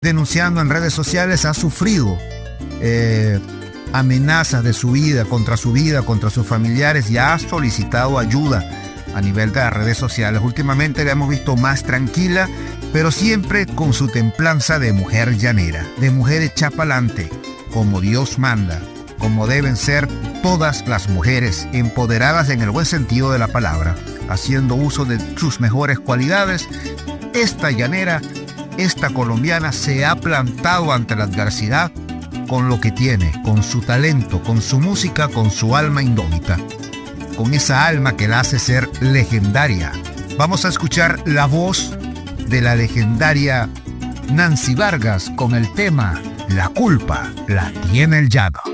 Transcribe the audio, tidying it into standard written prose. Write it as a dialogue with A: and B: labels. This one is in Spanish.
A: denunciando en redes sociales, ha sufrido amenazas de su vida, contra sus familiares, y ha solicitado ayuda a nivel de las redes sociales. Últimamente la hemos visto más tranquila, pero siempre con su templanza de mujer llanera, de mujer hecha pa'lante, como Dios manda, como deben ser todas las mujeres, empoderadas en el buen sentido de la palabra, haciendo uso de sus mejores cualidades. Esta llanera, esta colombiana, se ha plantado ante la adversidad con lo que tiene, con su talento, con su música, con su alma indómita, con esa alma que la hace ser legendaria. Vamos a escuchar la voz de la legendaria Nancy Vargas con el tema La culpa la tiene el llano.